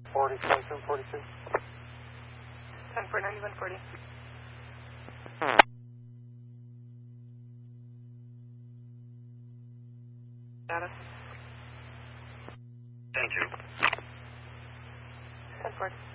40, 27, 42. 10 for 9140. Status. 10-2. 10 for.